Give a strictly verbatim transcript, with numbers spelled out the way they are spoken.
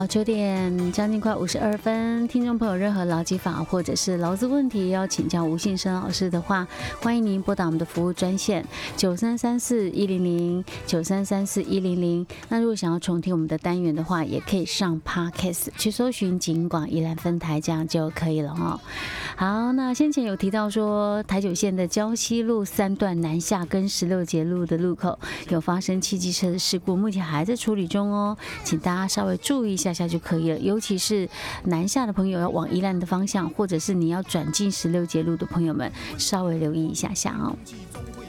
九点将近快五十二分，听众朋友任何劳基法或者是劳资问题要请教吴信生老师的话，欢迎您拨打我们的服务专线九三三四一零零九三三四一零零。那如果想要重听我们的单元的话，也可以上 Podcast 去搜寻警广宜兰分台，这样就可以了哦。好，那先前有提到说台九线的礁溪路三段南下跟十六节路的路口有发生汽机车的事故，目前还在处理中哦，请大家稍微注意一下下就可以了。尤其是南下的朋友要往宜兰的方向，或者是你要转进十六节路的朋友们，稍微留意一下下哦。